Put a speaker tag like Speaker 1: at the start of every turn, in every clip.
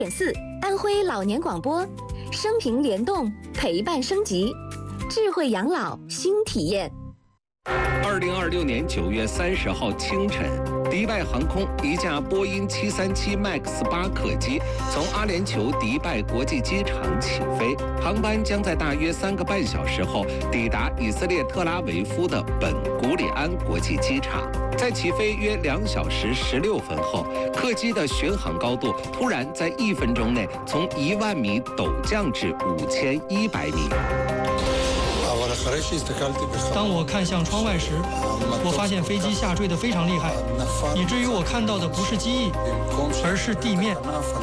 Speaker 1: 4安徽老年广播，生平联动，陪伴升级，智慧养老新体验。
Speaker 2: 2026年9月30号清晨，迪拜航空一架波音737 MAX 8客机从阿联酋迪拜国际机场起飞，航班将在大约3个半小时后抵达以色列特拉维夫的本古里安国际机场。在起飞约2小时16分后，客机的巡航高度突然在1分钟内从10000米陡降至5100米。
Speaker 3: 当我看向窗外时，我发现飞机下坠得非常厉害，以至于我看到的不是机翼，而是地面。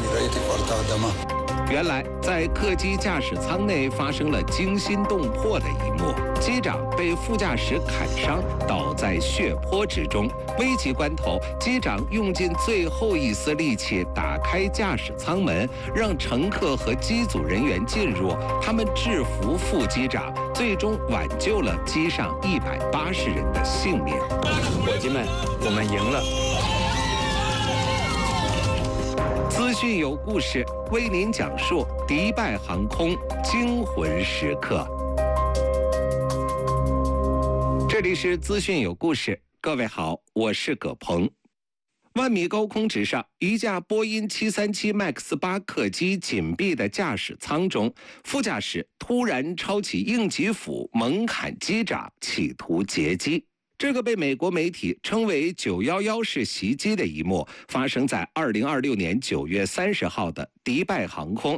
Speaker 2: 原来，在客机驾驶舱内发生了惊心动魄的一幕，机长被副驾驶砍伤，倒在血泊之中。危急关头，机长用尽最后一丝力气打开驾驶舱门，让乘客和机组人员进入，他们制服副机长，最终挽救了机上180人的性命。
Speaker 4: 伙计们，我们赢了！
Speaker 2: 资讯有故事，为您讲述迪拜航空惊魂时刻。这里是资讯有故事，各位好，我是葛鹏。万米高空之上，一架波音737 MAX 8客机紧闭的驾驶舱中，副驾驶突然抄起应急斧猛砍机长，企图劫机。这个被美国媒体称为911式袭击的一幕，发生在2026年9月30号的迪拜航空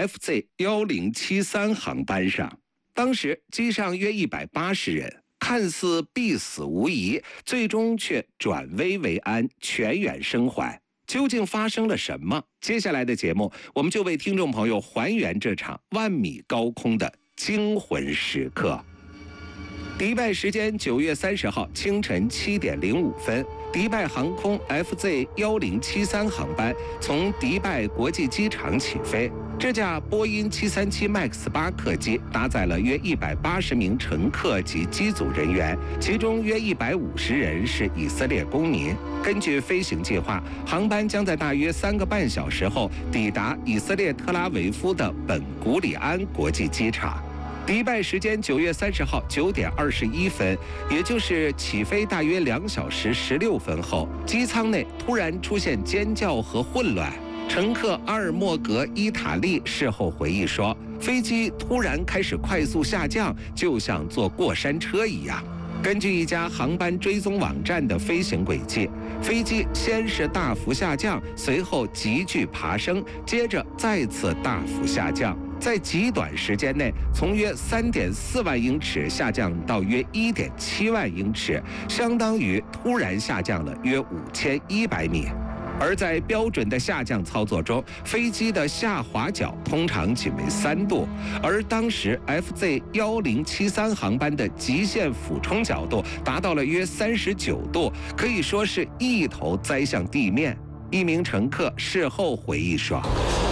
Speaker 2: FZ1073 航班上。当时机上约180人，看似必死无疑，最终却转危为安，全员生还。究竟发生了什么？接下来的节目，我们就为听众朋友还原这场万米高空的惊魂时刻。迪拜时间9月30号清晨7点05分，迪拜航空 FZ1073 航班从迪拜国际机场起飞。这架波音737 MAX 8客机搭载了约180名乘客及机组人员，其中约150人是以色列公民。根据飞行计划，航班将在大约3个半小时后抵达以色列特拉维夫的本古里安国际机场。迪拜时间9月30号9点21分，也就是起飞大约2小时16分后，机舱内突然出现尖叫和混乱。乘客阿尔莫格伊塔利事后回忆说，飞机突然开始快速下降，就像坐过山车一样。根据一家航班追踪网站的飞行轨迹，飞机先是大幅下降，随后急剧爬升，接着再次大幅下降，在极短时间内从约3.4万英尺下降到约1.7万英尺，相当于突然下降了约5100米。而在标准的下降操作中，飞机的下滑角通常仅为3度，而当时 FZ1073 航班的极限俯冲角度达到了约39度，可以说是一头栽向地面。一名乘客事后回忆说，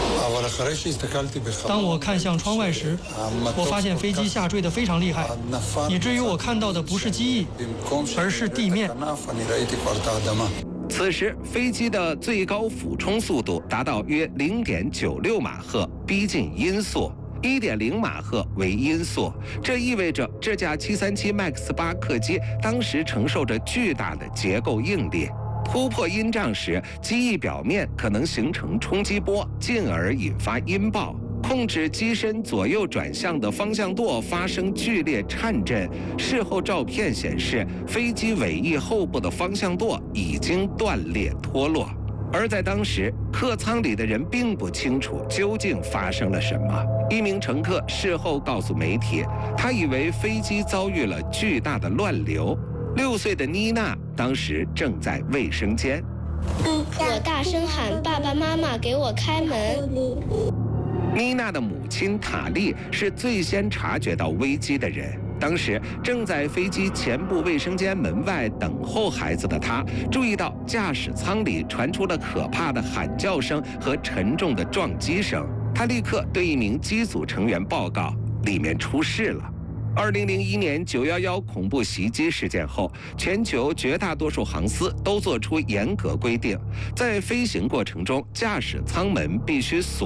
Speaker 3: 当我看向窗外时，我发现飞机下坠得非常厉害，以至于我看到的不是机翼，而是地面。
Speaker 2: 此时飞机的最高俯冲速度达到约 0.96 马赫，逼近音速。1.0 马赫为音速，这意味着这架737 MAX 8客机当时承受着巨大的结构应力。突破音障时，机翼表面可能形成冲击波，进而引发音爆。控制机身左右转向的方向舵发生剧烈颤震。事后照片显示，飞机尾翼后部的方向舵已经断裂脱落。而在当时，客舱里的人并不清楚究竟发生了什么。一名乘客事后告诉媒体，他以为飞机遭遇了巨大的乱流。6岁的妮娜当时正在卫生间，
Speaker 5: 我大声喊：“爸爸妈妈，给我开门！”
Speaker 2: 妮娜的母亲塔莉是最先察觉到危机的人。当时正在飞机前部卫生间门外等候孩子的她，注意到驾驶舱里传出了可怕的喊叫声和沉重的撞击声。她立刻对一名机组成员报告，里面出事了。2001年911恐怖袭击事件后，全球绝大多数航司都做出严格规定，在飞行过程中，驾驶舱门必须锁